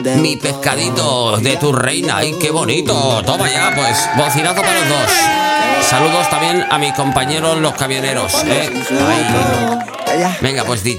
Mi pescadito de tu reina. ¡Ay, qué bonito! Toma ya, pues, bocinazo para los dos. Saludos también a mis compañeros los camioneros, ¿eh? Ay. Venga, pues dicho.